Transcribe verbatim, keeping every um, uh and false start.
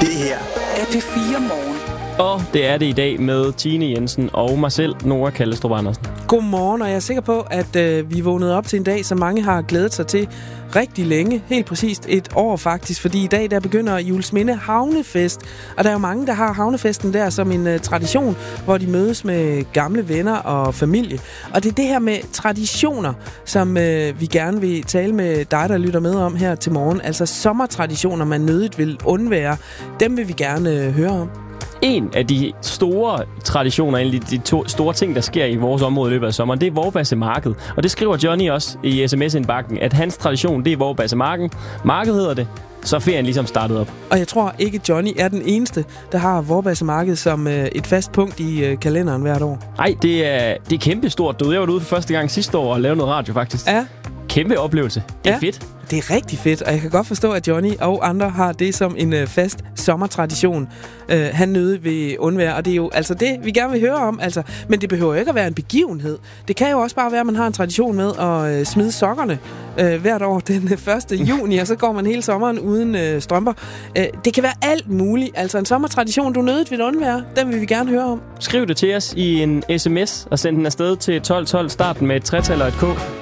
Det her er P fire Morgen. Og det er det i dag med Tine Jensen og mig selv, Nora Kallestrup Andersen. Godmorgen, og jeg er sikker på, at øh, vi er vågnet op til en dag, som mange har glædet sig til rigtig længe. Helt præcist et år faktisk, fordi i dag der begynder Juelsminde Havnefest. Og der er jo mange, der har havnefesten der som en øh, tradition, hvor de mødes med gamle venner og familie. Og det er det her med traditioner, som øh, vi gerne vil tale med dig, der lytter med om her til morgen. Altså sommertraditioner, man nødigt vil undvære. Dem vil vi gerne øh, høre om. En af de store traditioner, egentlig de to store ting, der sker i vores område i løbet af sommeren, det er Vorbasse-marked. Og det skriver Johnny også i sms-indbakken, at hans tradition, det er Vorbasse-marken. Marked hedder det, så er ferien ligesom startet op. Og jeg tror ikke, Johnny er den eneste, der har Vorbasse-marked som øh, et fast punkt i øh, kalenderen hvert år. Nej, det er, det er kæmpestort. Du, jeg var ude for første gang sidste år og lavede noget radio faktisk. Ja. Kæmpe oplevelse. Det er ja. fedt. Det er rigtig fedt, og jeg kan godt forstå, at Johnny og andre har det som en øh, fast sommertradition, øh, han nødig vil undvære. Og det er jo altså det, vi gerne vil høre om. Altså. Men det behøver ikke at være en begivenhed. Det kan jo også bare være, at man har en tradition med at øh, smide sokkerne øh, hvert år den første juni, og så går man hele sommeren uden øh, strømper. Øh, det kan være alt muligt. Altså en sommertradition, du nødigt vil undvære, den vil vi gerne høre om. Skriv det til os i en sms og send den afsted til tolv tolv. Starten med et tretal og et K.